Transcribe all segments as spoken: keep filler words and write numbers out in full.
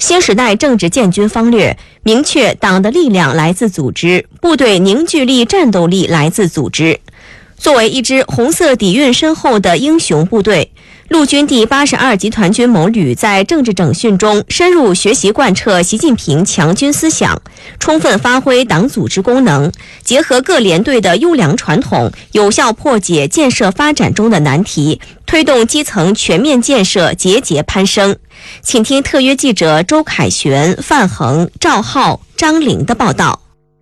新时代政治建军方略明确，党的力量来自组织，部队凝聚力、战斗力来自组织。作为一支红色底蕴深厚的英雄部队，陆军第八十二集团军某旅在政治整训中深入学习贯彻习近平强军思想，充分发挥党组织功能，结合各连队的优良传统，有效破解建设发展中的难题，推动基层全面建设节节攀升。请听特约记者周凯旋、范恒、赵浩、张玲的报道。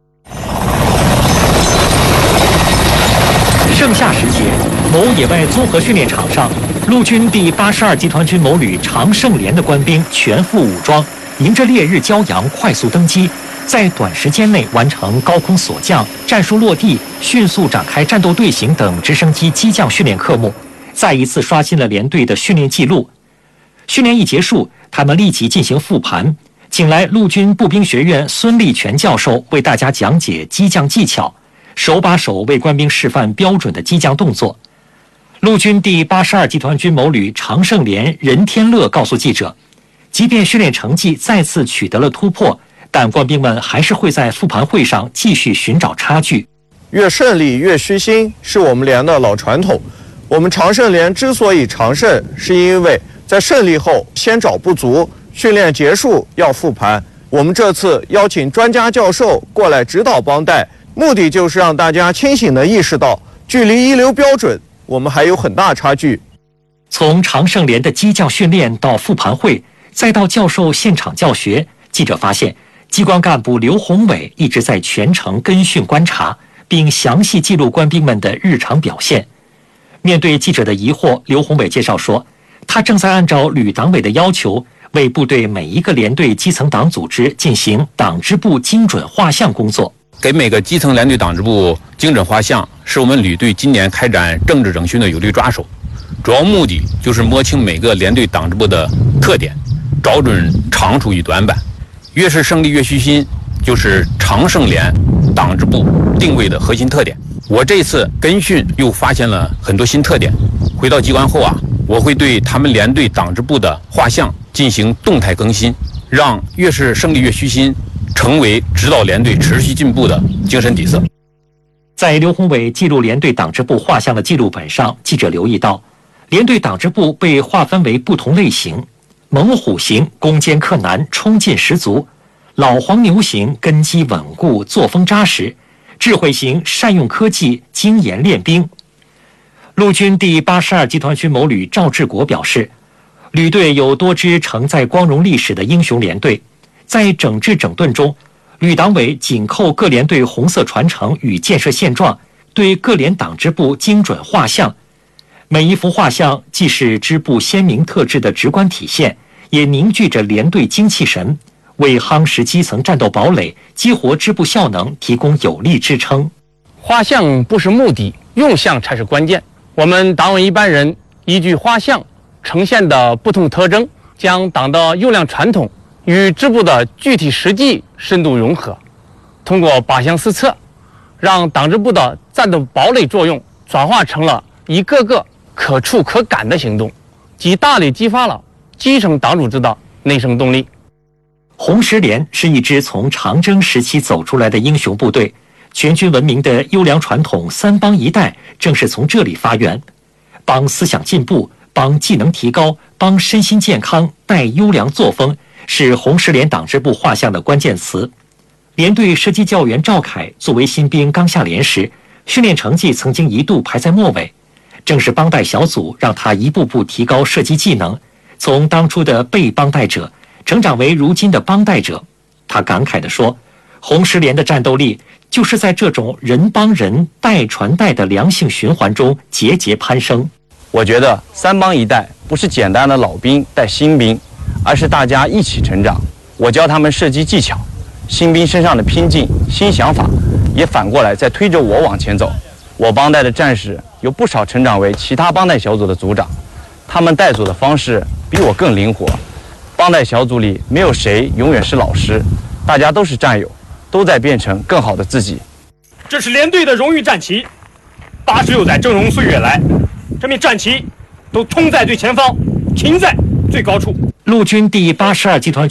盛夏时节，某野外综合训练场上，陆军第八十二集团军某旅常胜连的官兵全副武装，迎着烈日骄阳快速登机，在短时间内完成高空锁降、战术落地、迅速展开战斗队形等直升机机降训练科目，再一次刷新了连队的训练记录。训练一结束，他们立即进行复盘，请来陆军步兵学院孙立全教授为大家讲解机降技巧，手把手为官兵示范标准的机降动作。陆军第八十二集团军某旅常胜连任天乐告诉记者，即便训练成绩再次取得了突破，但官兵们还是会在复盘会上继续寻找差距。 越胜利越虚心是我们连的老传统。我们常胜连之所以常胜，是因为在胜利后先找不足，训练结束要复盘。我们这次邀请专家教授过来指导帮带，目的就是让大家清醒地意识到，距离一流标准我们还有很大差距。 从常胜连的机降训练到复盘会，再到教授现场教学，记者发现机关干部刘宏伟一直在全程跟训观察，并详细记录官兵们的日常表现。面对记者的疑惑，刘宏伟介绍说，他正在按照旅党委的要求，为部队每一个连队基层党组织进行党支部精准画像工作。 给每个基层连队党支部精准画像，是我们旅队今年开展政治整训的有力抓手。主要目的就是摸清每个连队党支部的特点，找准长处与短板。越是胜利越虚心，就是常胜连党支部定位的核心特点。我这次跟训又发现了很多新特点，回到机关后啊，我会对他们连队党支部的画像进行动态更新，让越是胜利越虚心成为指导连队持续进步的精神底色。 在刘宏伟记录连队党支部画像的记录本上，记者留意到，连队党支部被划分为不同类型：猛虎型攻坚克难，冲劲十足；老黄牛型根基稳固，作风扎实；智慧型善用科技，精研练兵。陆军第八十二集团军某旅赵志国表示，旅队有多支承载光荣历史的英雄连队，在整治整顿中，旅党委紧扣各连队红色传承与建设现状，对各连党支部精准画像。每一幅画像既是支部鲜明特质的直观体现，也凝聚着连队精气神，为夯实基层战斗堡垒、激活支部效能提供有力支撑。 画像不是目的，用像才是关键。我们党委一般人依据画像呈现的不同特征，将党的优良传统与支部的具体实际深度融合，通过靶向四策，让党支部的战斗堡垒作用转化成了一个个可触可感的行动，即大力激发了基层党组织的内生动力。 红十连是一支从长征时期走出来的英雄部队，全军闻名的优良传统三帮一带正是从这里发源。帮思想进步，帮技能提高，帮身心健康，带优良作风，是红十连党支部画像的关键词。连队射击教员赵凯作为新兵刚下连时，训练成绩曾经一度排在末尾，正是帮带小组让他一步步提高射击技能，从当初的被帮带者成长为如今的帮带者。他感慨地说，红十连的战斗力就是在这种人帮人、带传带的良性循环中节节攀升。 我觉得三帮一带不是简单的老兵带新兵，而是大家一起成长。我教他们射击技巧，新兵身上的拼劲、新想法也反过来在推着我往前走。我帮带的战士有不少成长为其他帮带小组的组长，他们带组的方式比我更灵活。帮带小组里没有谁永远是老师，大家都是战友，都在变成更好的自己。 这是连队的荣誉战旗，八十六载峥嵘岁月来，这面战旗都冲在最前方，停在最高处。 陆军第八十二集团